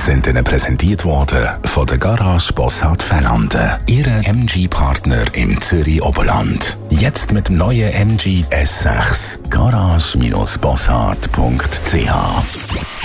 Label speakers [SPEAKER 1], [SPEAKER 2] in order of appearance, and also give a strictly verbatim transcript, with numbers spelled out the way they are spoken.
[SPEAKER 1] sind Ihnen präsentiert worden von der Garage Bossard Fellanden, Ihre M G-Partner im Zürich Oberland. Jetzt mit dem neuen M G S sechs. garage Bindestrich bossard Punkt c h.